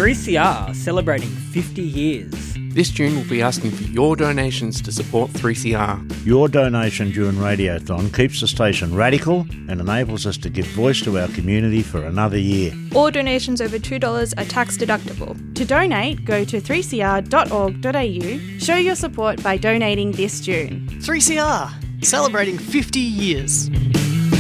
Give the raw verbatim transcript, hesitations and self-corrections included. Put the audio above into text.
three C R celebrating fifty years. This June we'll be asking for your donations to support three C R. Your donation during Radiothon keeps the station radical and enables us to give voice to our community for another year. All donations over two dollars are tax deductible. To donate, go to three c r dot org dot a u. Show your support by donating this June. three C R, celebrating fifty years.